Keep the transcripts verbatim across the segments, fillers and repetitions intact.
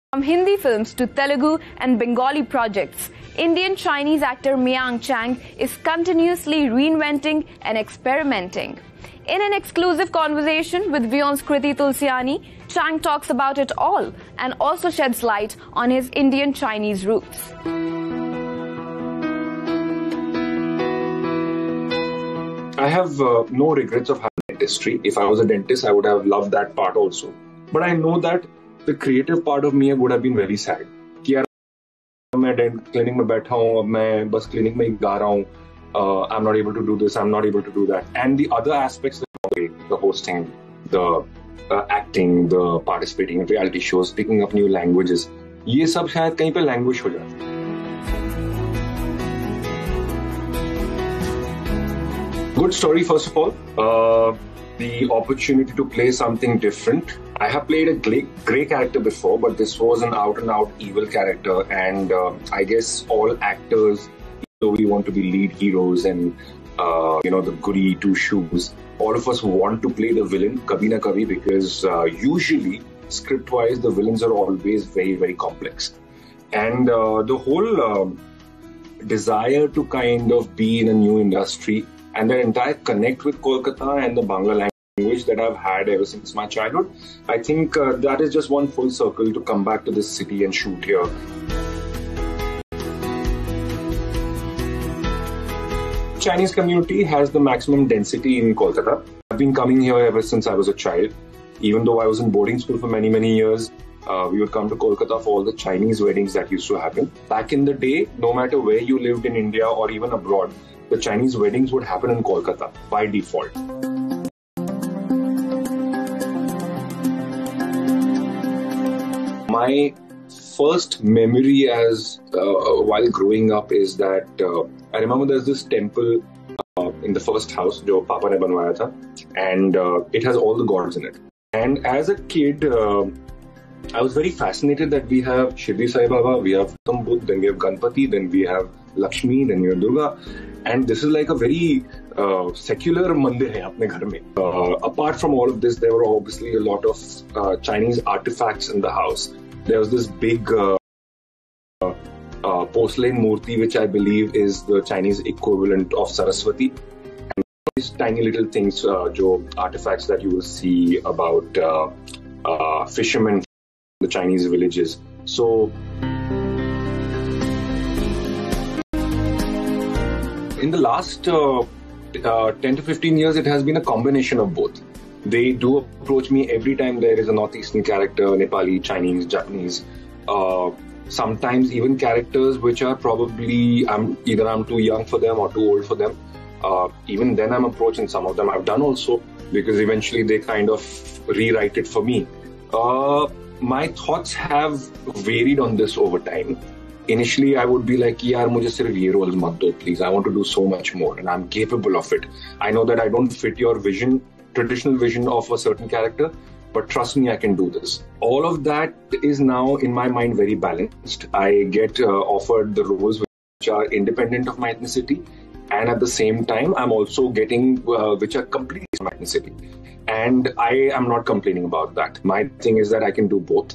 From Hindi films to Telugu and Bengali projects, Indian Chinese actor Miang Chang is continuously reinventing and experimenting. In an exclusive conversation with WION's Kriti Tulsiani, Chang talks about it all and also sheds light on his Indian Chinese roots. I have uh, no regrets of having dentistry. If I was a dentist, I would have loved that part also. But I know that the creative part of me would have been very sad. कि यार मैं clinic में बैठा हूँ, मैं बस clinic में ही गा रहा हूँ. Uh, I'm not able to do this. I'm not able to do that. And the other aspects, the hosting, the uh, acting, the participating in reality shows, picking up new languages, ये सब शायद कहीं पे language हो जाता है. Good story, first of all. Uh, the opportunity to play something different. I have played a grey, grey character before, but this was an out-and-out evil character. And uh, I guess all actors, though we want to be lead heroes and, uh, you know, the goody two-shoes, all of us want to play the villain, kabhi na kabhi, because uh, usually, script-wise, the villains are always very, very complex. And uh, the whole uh, desire to kind of be in a new industry and the entire connect with Kolkata and the Bangla language that I've had ever since my childhood, I think uh, that is just one full circle to come back to this city and shoot here. Chinese community has the maximum density in Kolkata. I've been coming here ever since I was a child. Even though I was in boarding school for many, many years, uh, we would come to Kolkata for all the Chinese weddings that used to happen. Back in the day, no matter where you lived in India or even abroad, the Chinese weddings would happen in Kolkata by default. My first memory as uh, while growing up is that uh, I remember there's this temple uh, in the first house जो पापा ने बनवाया था, and uh, it has all the gods in it. And as a kid, uh, I was very fascinated that we have Shirdi Sai Baba, we have Gautam Buddha, then we have Ganpati, then we have Lakshmi, then we have Durga. And this is like a very uh, secular mandir hai apne ghar mein. Uh, apart from all of this, there were obviously a lot of uh, Chinese artifacts in the house. There was this big uh, uh, porcelain murti, which I believe is the Chinese equivalent of Saraswati. And these tiny little things, uh, jo artifacts that you will see about uh, uh, fishermen in the Chinese villages. So, in the last uh, uh, ten to fifteen years, it has been a combination of both. They do approach me every time there is a Northeastern character, Nepali, Chinese, Japanese. Uh, sometimes even characters which are probably, I'm, either I'm too young for them or too old for them. Uh, even then I'm approaching some of them. I've done also because eventually they kind of rewrite it for me. Uh, my thoughts have varied on this over time. Initially, I would be like, yaar, mujhe sirf ye role mat do, please. I want to do so much more and I'm capable of it. I know that I don't fit your vision, traditional vision of a certain character, but trust me, I can do this. All of that is now in my mind very balanced. I get uh, offered the roles which are independent of my ethnicity, and at the same time, I'm also getting uh, which are completely my ethnicity. And I am not complaining about that. My thing is that I can do both.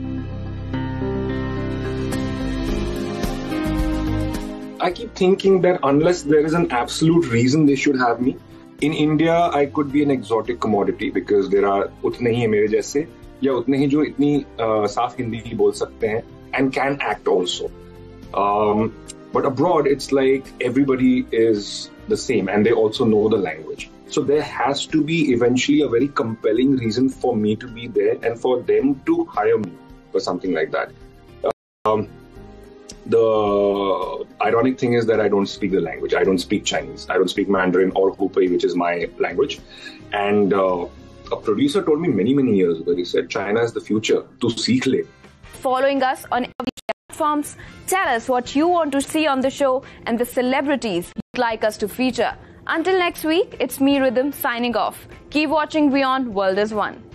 I keep thinking that unless there is an absolute reason they should have me, in India I could be an exotic commodity because there are उतने ही मेरे जैसे या उतने ही जो इतनी uh, साफ हिंदी बोल सकते हैं and can act also. Um, but abroad it's like everybody is the same and they also know the language. So there has to be eventually a very compelling reason for me to be there and for them to hire me for something like that. Um, The ironic thing is that I don't speak the language. I don't speak Chinese. I don't speak Mandarin or Hubei, which is my language. And uh, a producer told me many, many years ago, he said, China is the future. Tu seekh le. Following us on platforms, tell us what you want to see on the show and the celebrities you'd like us to feature. Until next week, it's me, Rhythm, signing off. Keep watching WION World is One.